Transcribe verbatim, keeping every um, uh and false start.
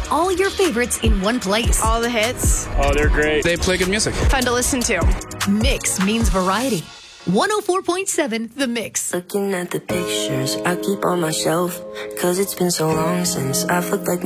all your favorites in one place. All the hits. Oh, they're great. They play good music. Fun to listen to. Mix means variety. one oh four point seven The Mix. Looking at the pictures I keep on my shelf, cause it's been so long since I've looked like